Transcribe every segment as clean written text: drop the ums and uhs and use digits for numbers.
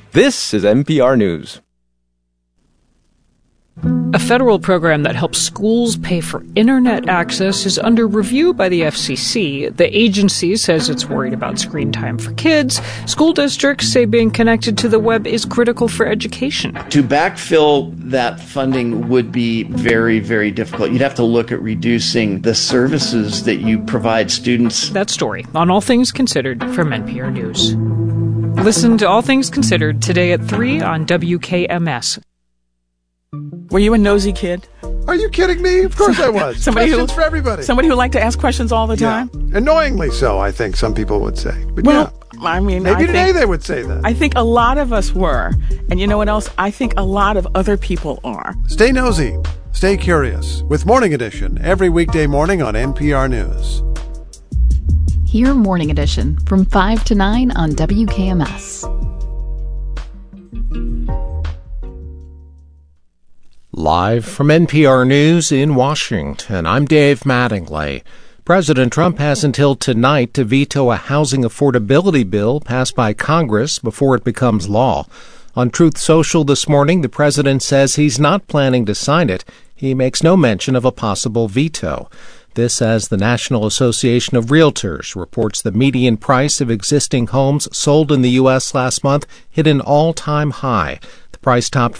This is NPR News. A federal program that helps schools pay for internet access is under review by the FCC. The agency says it's worried about screen time for kids. School districts say being connected to the web is critical for education. To backfill that funding would be very, very difficult. You'd have to look at reducing the services that you provide students. That story on All Things Considered from NPR News. Listen to All Things Considered today at 3 on WKMS. Were you a nosy kid? Are you kidding me? Of course I was. Questions for everybody. Somebody who liked to ask questions all the time? Yeah. Annoyingly so, I think some people would say. But well, yeah. I mean, maybe today they would say that. I think a lot of us were. And you know what else? I think a lot of other people are. Stay nosy. Stay curious. With Morning Edition every weekday morning on NPR News. Hear Morning Edition from 5 to 9 on WKMS. Live from NPR News in Washington, I'm Dave Mattingly. President Trump has until tonight to veto a housing affordability bill passed by Congress before it becomes law. On Truth Social this morning, the president says he's not planning to sign it. He makes no mention of a possible veto. This as the National Association of Realtors reports the median price of existing homes sold in the U.S. last month hit an all-time high. Price topped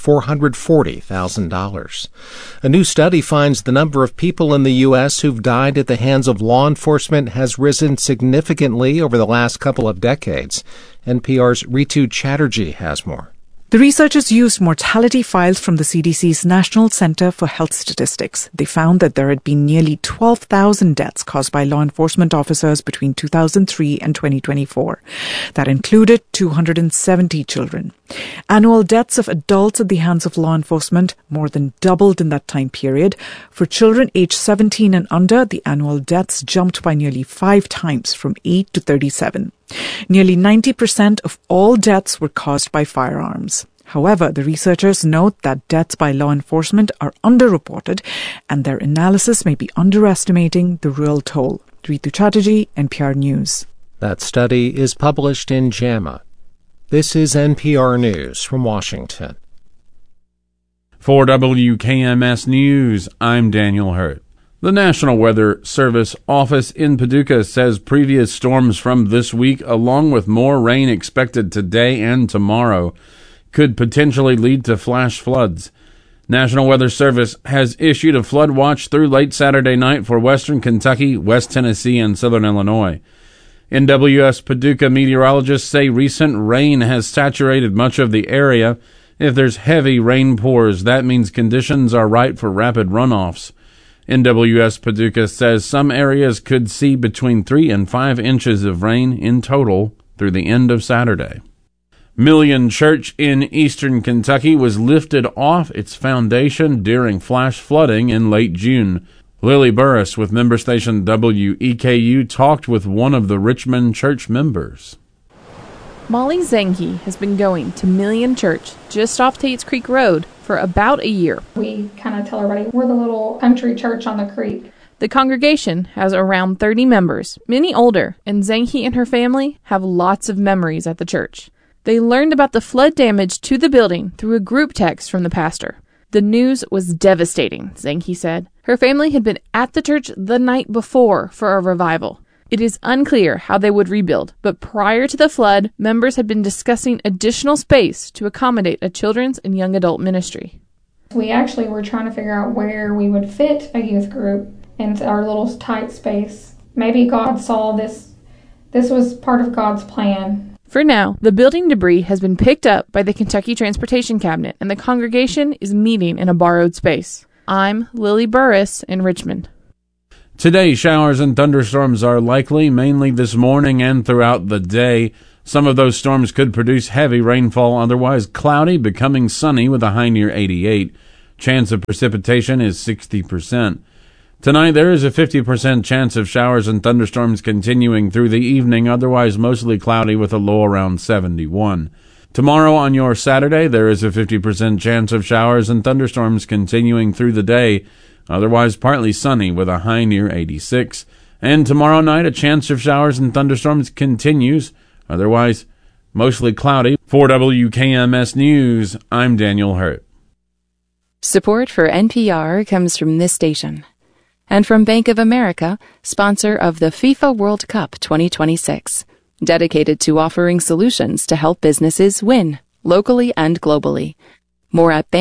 $440,000. A new study finds the number of people in the U.S. who've died at the hands of law enforcement has risen significantly over the last couple of decades. NPR's Ritu Chatterjee has more. The researchers used mortality files from the CDC's National Center for Health Statistics. They found that there had been nearly 12,000 deaths caused by law enforcement officers between 2003 and 2024. That included 270 children. Annual deaths of adults at the hands of law enforcement more than doubled in that time period. For children aged 17 and under, the annual deaths jumped by nearly 5 times, from 8 to 37. Nearly 90% of all deaths were caused by firearms. However, the researchers note that deaths by law enforcement are underreported and their analysis may be underestimating the real toll. Ritu Chatterjee, NPR News. That study is published in JAMA. This is NPR News from Washington. For WKMS News, I'm Daniel Hurt. The National Weather Service office in Paducah says previous storms from this week, along with more rain expected today and tomorrow, could potentially lead to flash floods. National Weather Service has issued a flood watch through late Saturday night for western Kentucky, West Tennessee, and southern Illinois. NWS Paducah meteorologists say recent rain has saturated much of the area. If there's heavy rain pours, that means conditions are right for rapid runoffs. NWS Paducah says some areas could see between 3 and 5 inches of rain in total through the end of Saturday. Million Church in eastern Kentucky was lifted off its foundation during flash flooding in late June. Lily Burris with member station WEKU talked with one of the Richmond Church members. Molly Zenke has been going to Million Church just off Tates Creek Road for about a year. We kind of tell everybody we're the little country church on the creek. The congregation has around 30 members, many older, and Zenke and her family have lots of memories at the church. They learned about the flood damage to the building through a group text from the pastor. The news was devastating, Zenke said. Her family had been at the church the night before for a revival. It is unclear how they would rebuild, but prior to the flood, members had been discussing additional space to accommodate a children's and young adult ministry. We actually were trying to figure out where we would fit a youth group in our little tight space. Maybe God saw this was part of God's plan. For now, the building debris has been picked up by the Kentucky Transportation Cabinet, and the congregation is meeting in a borrowed space. I'm Lily Burris in Richmond. Today, showers and thunderstorms are likely, mainly this morning and throughout the day. Some of those storms could produce heavy rainfall, otherwise cloudy, becoming sunny with a high near 88. Chance of precipitation is 60%. Tonight, there is a 50% chance of showers and thunderstorms continuing through the evening, otherwise mostly cloudy with a low around 71. Tomorrow, on your Saturday, there is a 50% chance of showers and thunderstorms continuing through the day, otherwise partly sunny with a high near 86. And tomorrow night, a chance of showers and thunderstorms continues, otherwise mostly cloudy. For WKMS News, I'm Daniel Hurt. Support for NPR comes from this station and from Bank of America, sponsor of the FIFA World Cup 2026, dedicated to offering solutions to help businesses win locally and globally. More at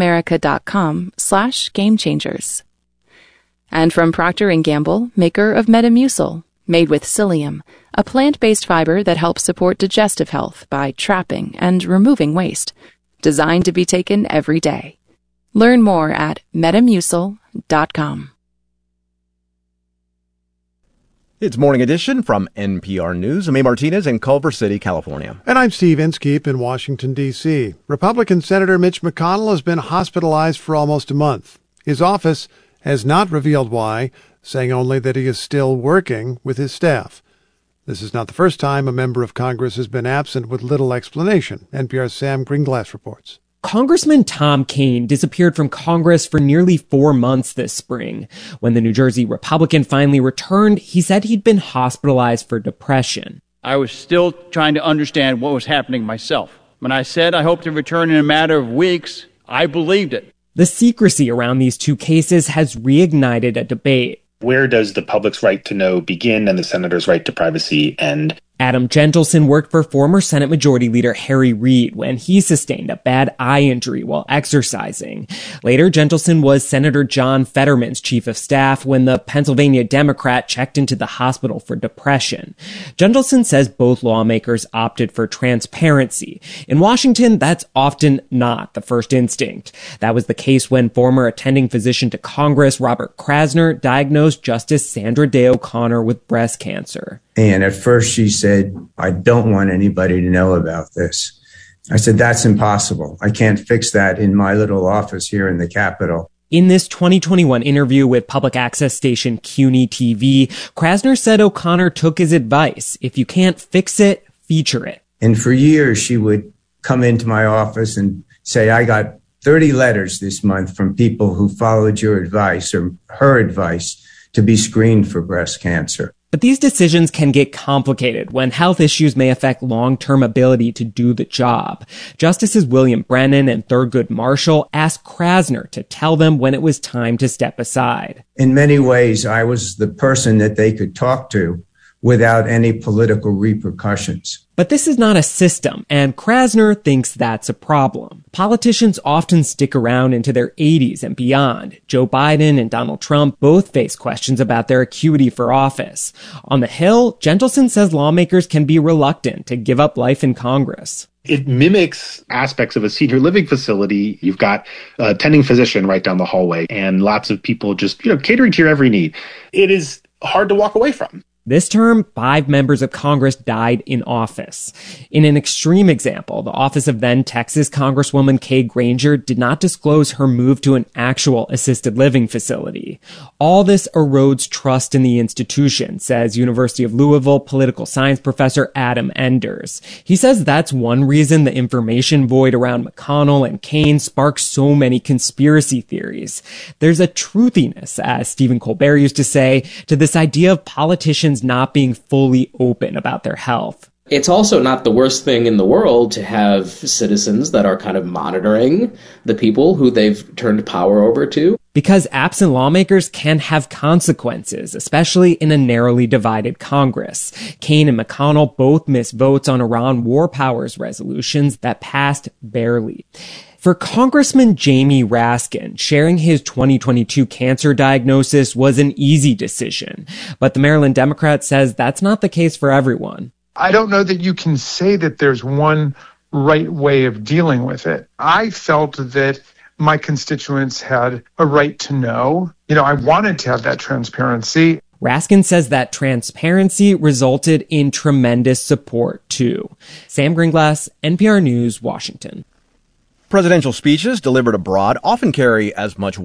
bankofamerica.com/gamechangers. And from Procter & Gamble, maker of Metamucil, made with psyllium, a plant-based fiber that helps support digestive health by trapping and removing waste, designed to be taken every day. Learn more at metamucil.com. It's Morning Edition from NPR News. I'm A. Martinez in Culver City, California. And I'm Steve Inskeep in Washington, D.C. Republican Senator Mitch McConnell has been hospitalized for almost a month. His office has not revealed why, saying only that he is still working with his staff. This is not the first time a member of Congress has been absent with little explanation. NPR's Sam Greenglass reports. Congressman Tom Kean disappeared from Congress for nearly 4 months this spring. When the New Jersey Republican finally returned, he said he'd been hospitalized for depression. I was still trying to understand what was happening myself. When I said I hope to return in a matter of weeks, I believed it. The secrecy around these two cases has reignited a debate. Where does the public's right to know begin and the senator's right to privacy end? Adam Gentleson worked for former Senate Majority Leader Harry Reid when he sustained a bad eye injury while exercising. Later, Gentleson was Senator John Fetterman's chief of staff when the Pennsylvania Democrat checked into the hospital for depression. Gentleson says both lawmakers opted for transparency. In Washington, that's often not the first instinct. That was the case when former attending physician to Congress Robert Krasner diagnosed Justice Sandra Day O'Connor with breast cancer. And at first she said, I don't want anybody to know about this. I said, that's impossible. I can't fix that in my little office here in the Capitol. In this 2021 interview with public access station CUNY TV, Krasner said O'Connor took his advice. If you can't fix it, feature it. And for years, she would come into my office and say, I got 30 letters this month from people who followed your advice or her advice to be screened for breast cancer. But these decisions can get complicated when health issues may affect long-term ability to do the job. Justices William Brennan and Thurgood Marshall asked Krasner to tell them when it was time to step aside. In many ways, I was the person that they could talk to without any political repercussions. But this is not a system, and Krasner thinks that's a problem. Politicians often stick around into their 80s and beyond. Joe Biden and Donald Trump both face questions about their acuity for office. On the Hill, Gentleson says lawmakers can be reluctant to give up life in Congress. It mimics aspects of a senior living facility. You've got a attending physician right down the hallway and lots of people just, catering to your every need. It is hard to walk away from. This term, 5 members of Congress died in office. In an extreme example, the office of then Texas Congresswoman Kay Granger did not disclose her move to an actual assisted living facility. All this erodes trust in the institution, says University of Louisville political science professor Adam Enders. He says that's one reason the information void around McConnell and Kean sparks so many conspiracy theories. There's a truthiness, as Stephen Colbert used to say, to this idea of politicians not being fully open about their health. It's also not the worst thing in the world to have citizens that are kind of monitoring the people who they've turned power over to. Because absent lawmakers can have consequences, especially in a narrowly divided Congress. Kean and McConnell both missed votes on Iran war powers resolutions that passed barely. For Congressman Jamie Raskin, sharing his 2022 cancer diagnosis was an easy decision. But the Maryland Democrat says that's not the case for everyone. I don't know that you can say that there's one right way of dealing with it. I felt that my constituents had a right to know. I wanted to have that transparency. Raskin says that transparency resulted in tremendous support, too. Sam Greenglass, NPR News, Washington. Presidential speeches delivered abroad often carry as much